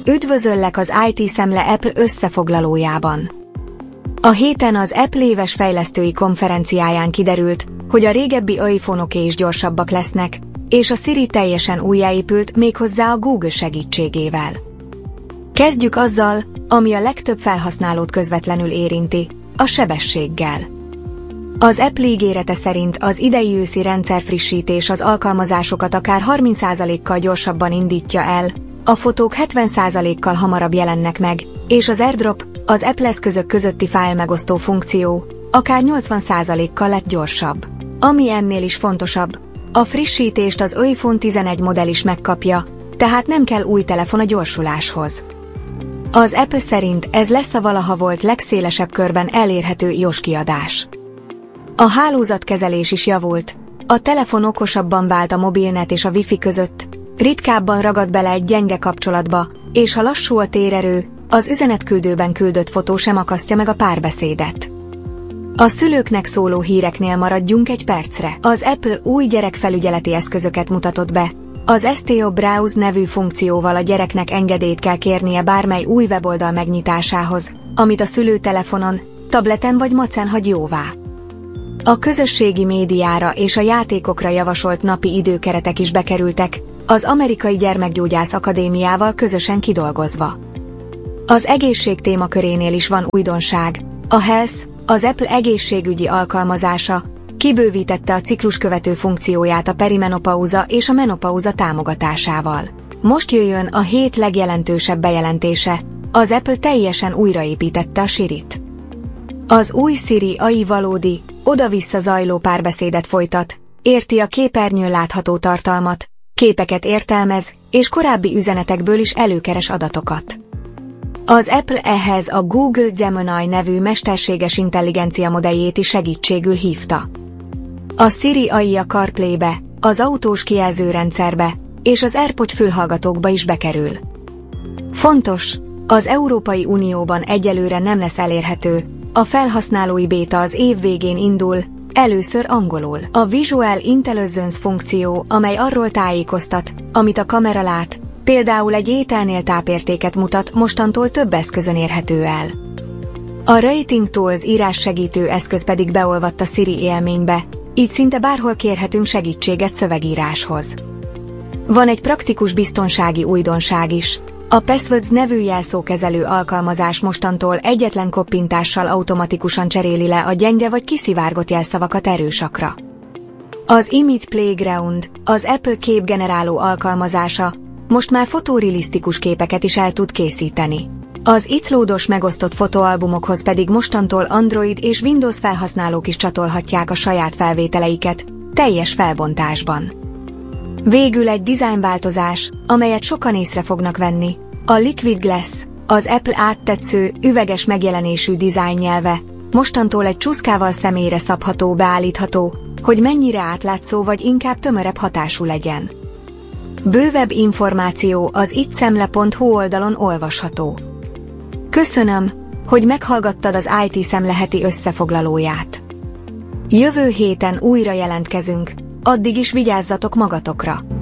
Üdvözöllek az IT Szemle Apple összefoglalójában. A héten az Apple éves fejlesztői konferenciáján kiderült, hogy a régebbi iPhone-ok is gyorsabbak lesznek, és a Siri teljesen újjáépült, méghozzá a Google segítségével. Kezdjük azzal, ami a legtöbb felhasználót közvetlenül érinti, a sebességgel. Az Apple ígérete szerint az idei őszi rendszerfrissítés az alkalmazásokat akár 30%-kal gyorsabban indítja el, a fotók 70%-kal hamarabb jelennek meg, és az AirDrop, az Apple eszközök közötti fájlmegosztó funkció, akár 80%-kal lett gyorsabb. Ami ennél is fontosabb, a frissítést az iPhone 11 modell is megkapja, tehát nem kell új telefon a gyorsuláshoz. Az Apple szerint ez lesz a valaha volt legszélesebb körben elérhető iOS kiadás. A hálózatkezelés is javult, a telefon okosabban vált a mobilnet és a Wi-Fi között, ritkábban ragad bele egy gyenge kapcsolatba, és ha lassú a térerő, az üzenetküldőben küldött fotó sem akasztja meg a párbeszédet. A szülőknek szóló híreknél maradjunk egy percre. Az Apple új gyerekfelügyeleti eszközöket mutatott be. Az STO Browse nevű funkcióval a gyereknek engedélyt kell kérnie bármely új weboldal megnyitásához, amit a szülő telefonon, tableten vagy macen hagy jóvá. A közösségi médiára és a játékokra javasolt napi időkeretek is bekerültek, az Amerikai Gyermekgyógyász Akadémiával közösen kidolgozva. Az egészség témakörénél is van újdonság. A Health, az Apple egészségügyi alkalmazása, kibővítette a cikluskövető funkcióját a perimenopauza és a menopauza támogatásával. Most jöjjön a hét legjelentősebb bejelentése, az Apple teljesen újraépítette a Sirit. Az új Siri AI valódi, oda-vissza zajló párbeszédet folytat, érti a képernyőn látható tartalmat, képeket értelmez, és korábbi üzenetekből is előkeres adatokat. Az Apple ehhez a Google Gemini nevű mesterséges intelligencia modelljét is segítségül hívta. A Siri AI a CarPlay-be, az autós kijelzőrendszerbe, és az AirPods fülhallgatókba is bekerül. Fontos, az Európai Unióban egyelőre nem lesz elérhető, a felhasználói béta az év végén indul, először angolul. A Visual Intelligence funkció, amely arról tájékoztat, amit a kamera lát, például egy ételnél tápértéket mutat, mostantól több eszközön érhető el. A Writing Tools írássegítő eszköz pedig beolvadt a Siri élménybe, így szinte bárhol kérhetünk segítséget szövegíráshoz. Van egy praktikus biztonsági újdonság is. A Passwords nevű jelszókezelő alkalmazás mostantól egyetlen koppintással automatikusan cseréli le a gyenge vagy kiszivárgott jelszavakat erősakra. Az Image Playground, az Apple képgeneráló alkalmazása, most már fotorealisztikus képeket is el tud készíteni. Az iclódos megosztott fotóalbumokhoz pedig mostantól Android és Windows felhasználók is csatolhatják a saját felvételeiket, teljes felbontásban. Végül egy dizájnváltozás, amelyet sokan észre fognak venni. A Liquid Glass, az Apple áttetsző, üveges megjelenésű dizájnnyelve, mostantól egy csúszkával személyre szabható, beállítható, hogy mennyire átlátszó vagy inkább tömörebb hatású legyen. Bővebb információ az ittszemle.hu oldalon olvasható. Köszönöm, hogy meghallgattad az IT Szemle heti összefoglalóját. Jövő héten újra jelentkezünk, addig is vigyázzatok magatokra!